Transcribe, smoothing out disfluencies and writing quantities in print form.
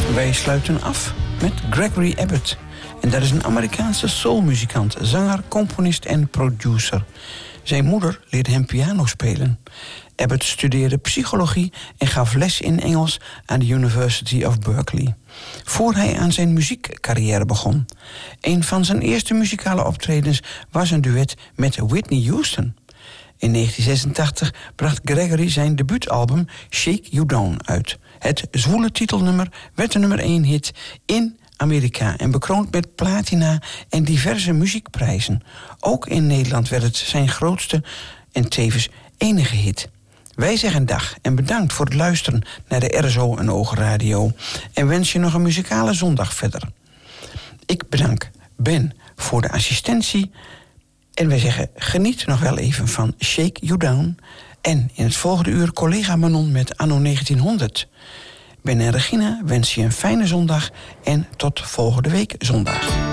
Wij sluiten af met Gregory Abbott. En dat is een Amerikaanse soulmuzikant, zanger, componist en producer. Zijn moeder leerde hem piano spelen. Abbott studeerde psychologie en gaf les in Engels aan de University of Berkeley. Voor hij aan zijn muziekcarrière begon. Een van zijn eerste muzikale optredens was een duet met Whitney Houston. In 1986 bracht Gregory zijn debuutalbum Shake You Down uit. Het zwoele titelnummer werd de nummer 1 hit in Amerika en bekroond met platina en diverse muziekprijzen. Ook in Nederland werd het zijn grootste en tevens enige hit. Wij zeggen dag en bedankt voor het luisteren naar de RSO en Oog Radio en wens je nog een muzikale zondag verder. Ik bedank Ben voor de assistentie en wij zeggen geniet nog wel even van Shake You Down en in het volgende uur collega Manon met Anno 1900. Ben en Regina wens je een fijne zondag en tot volgende week zondag.